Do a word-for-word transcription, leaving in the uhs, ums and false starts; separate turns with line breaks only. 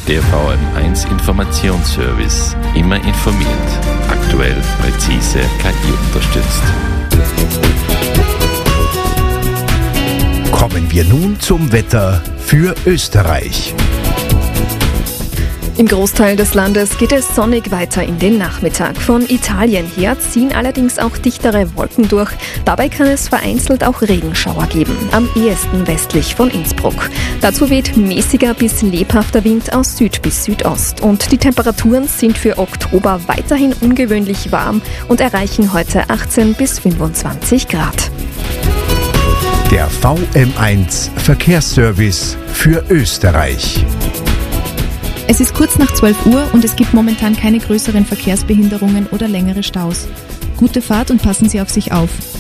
Der V M eins Informationsservice. Immer informiert. Aktuell, präzise, K I-unterstützt.
Kommen wir nun zum Wetter für Österreich.
Im Großteil des Landes geht es sonnig weiter in den Nachmittag. Von Italien her ziehen allerdings auch dichtere Wolken durch. Dabei kann es vereinzelt auch Regenschauer geben, am ehesten westlich von Innsbruck. Dazu weht mäßiger bis lebhafter Wind aus Süd bis Südost. Und die Temperaturen sind für Oktober weiterhin ungewöhnlich warm und erreichen heute achtzehn bis fünfundzwanzig Grad.
Der V M eins Verkehrsservice für Österreich.
Es ist kurz nach zwölf Uhr und es gibt momentan keine größeren Verkehrsbehinderungen oder längere Staus. Gute Fahrt und passen Sie auf sich auf.